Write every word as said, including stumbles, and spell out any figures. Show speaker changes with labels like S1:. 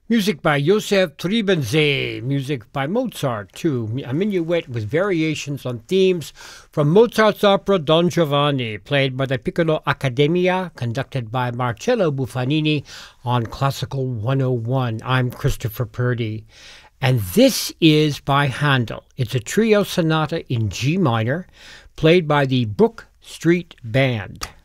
S1: Music by Josef Trebensee, music by Mozart too. A minuet with variations on themes from Mozart's opera Don Giovanni, played by the Piccolo Accademia, conducted by Marcello Buffanini on Classical one oh one. I'm Christopher Purdy, and this is by Handel. It's a trio sonata in G minor, played by the Brook Street Band.